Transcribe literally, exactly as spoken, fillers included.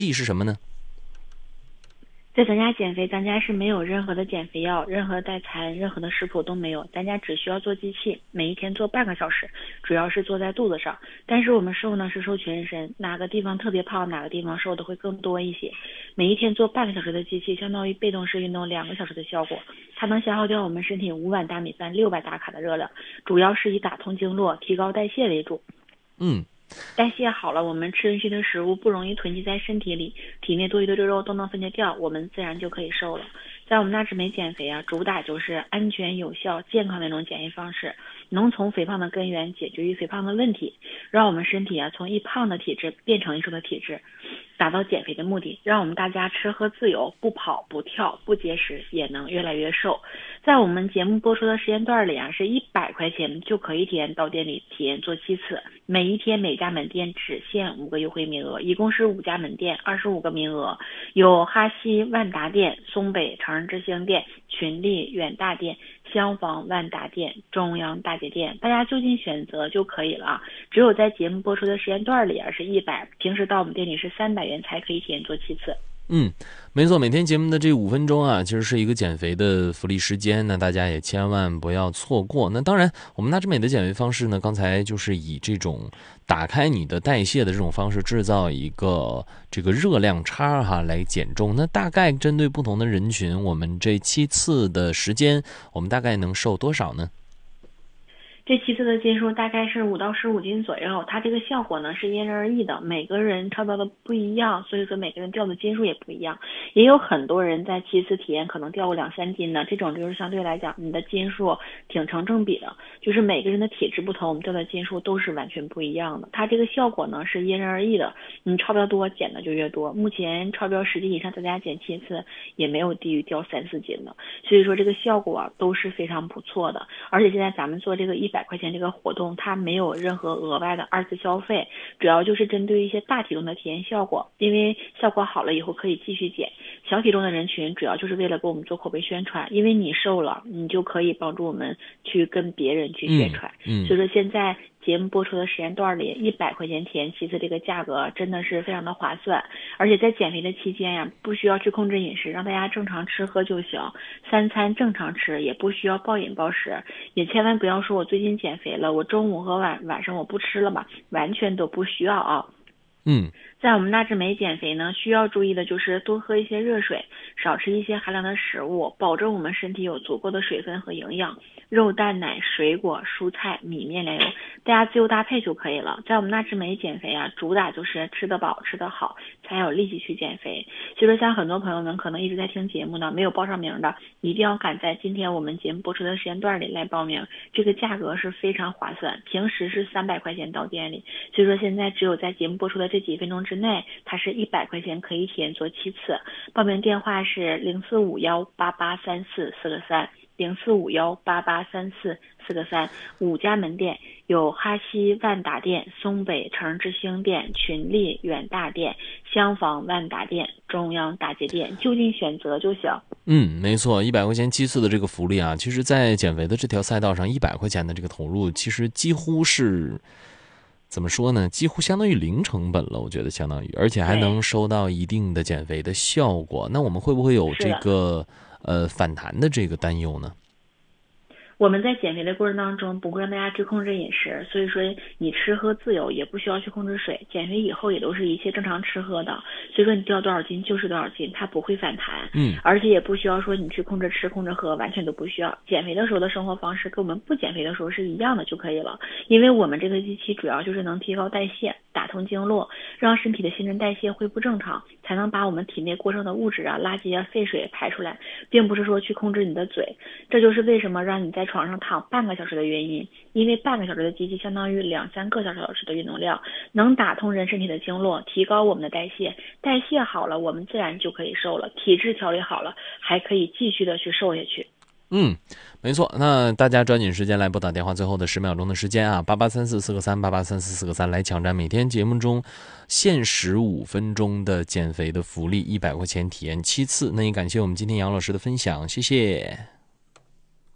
剂是什么呢？ 在咱家减肥，咱家是没有任何的减肥药，任何代餐，任何的食谱都没有，咱家只需要做机器，每一天做半个小时，主要是做在肚子上。但是我们瘦呢是瘦全身，哪个地方特别胖，哪个地方瘦的会更多一些。每一天做半个小时的机器，相当于被动式运动两个小时的效果，它能消耗掉我们身体五碗大米饭六百大卡的热量，主要是以打通经络、提高代谢为主。 嗯。 代谢好了，我们吃进去的食物不容易囤积在身体里，体内多余的肉肉都能分解掉，我们自然就可以瘦了。在我们纳智美减肥啊，主打就是安全有效健康的一种减肥方式，能从肥胖的根源解决于肥胖的问题，让我们身体啊从易胖的体质变成易瘦的体质，达到减肥的目的，让我们大家吃喝自由，不跑不跳不节食也能越来越瘦。在我们节目播出的时间段里啊，是一百块钱就可以体验到店里体验做七次，每一天每家门店只限五个优惠名额，一共是五家门店二十五个名额，有哈西万达店、松北长安之星店、群力远大店、襄房万达店、中央大街店，大家就近选择就可以了。只有在节目播出的时间段里啊是一百，平时到我们店里是三百元才可以体验做七次。 嗯，没错，每天节目的这五分钟啊，其实是一个减肥的福利时间，那大家也千万不要错过。那当然，我们纳智美的减肥方式呢，刚才就是以这种打开你的代谢的这种方式，制造一个这个热量差哈，来减重。那大概针对不同的人群，我们这七次的时间，我们大概能瘦多少呢？ 这七次的斤数大概是五到十五斤左右，它这个效果呢是因人而异的，每个人超标的不一样，所以说每个人掉的斤数也不一样。也有很多人在七次体验可能掉过两三斤呢，这种就是相对来讲你的斤数挺成正比的，就是每个人的体质不同，我们掉的斤数都是完全不一样的。它这个效果呢是因人而异的，你超标多减的就越多。目前超标十斤以上大家减七次也没有低于掉三四斤的，所以说这个效果啊都是非常不错的。而且现在咱们做这个一百块钱这个活动，它没有任何额外的二次消费，主要就是针对一些大体重的体验效果，因为效果好了以后可以继续减。小体重的人群主要就是为了给我们做口碑宣传，因为你瘦了，你就可以帮助我们去跟别人去宣传。 嗯嗯、 所以说现在节目播出的时间段里，一百块钱体验七次这个价格真的是非常的划算。而且在减肥的期间呀，不需要去控制饮食，让大家正常吃喝就行，三餐正常吃，也不需要暴饮暴食，也千万不要说我最近减肥了，我中午和晚晚上我不吃了吧，完全都不需要啊。 嗯， 在我们纳智美减肥呢，需要注意的就是多喝一些热水，少吃一些寒凉的食物，保证我们身体有足够的水分和营养。肉蛋奶、水果、蔬菜、米面粮油，大家自由搭配就可以了。在我们纳智美减肥啊，主打就是吃得饱、吃得好，才有力气去减肥。所以说，像很多朋友们可能一直在听节目的，没有报上名的，一定要赶在今天我们节目播出的时间段里来报名。这个价格是非常划算，平时是三百块钱到店里，所以说现在只有在节目播出的这几分钟之内，它是一百块钱可以体验做七次。报名电话是零四五幺八八三四四个三。零四五幺八八三四四个三，五家门店有哈西万达店、松北长安之星店、群力远大店、襄房万达店、中央大街店，就近选择就行。 嗯，没错，一百块钱七次的这个福利啊，其实在减肥的这条赛道上，一百块钱的这个投入，其实几乎是怎么说呢？几乎相当于零成本了，我觉得相当于，而且还能收到一定的减肥的效果。那我们会不会有这个呃反弹的这个担忧呢？ 我们在减肥的过程当中不会让大家去控制饮食，所以说你吃喝自由，也不需要去控制水。减肥以后也都是一切正常吃喝的，所以说你掉多少斤就是多少斤，它不会反弹。 嗯， 而且也不需要说你去控制吃控制喝，完全都不需要。减肥的时候的生活方式跟我们不减肥的时候是一样的就可以了，因为我们这个机器主要就是能提高代谢，打通经络，让身体的新陈代谢恢复正常，才能把我们体内过剩的物质啊、垃圾啊、废水排出来，并不是说去控制你的嘴。这就是为什么让你在床上躺半个小时的原因，因为半个小时的机器相当于两三个小时的运动量，能打通人身体的经络，提高我们的代谢，代谢好了，我们自然就可以瘦了，体质调理好了，还可以继续的去瘦下去。 嗯，没错。那大家抓紧时间来拨打电话，最后的十秒钟的时间啊，八八三四四个三，八八三四四个三，来抢占每天节目中限时五分钟的减肥的福利，一百块钱体验七次。那也感谢我们今天杨老师的分享，谢谢。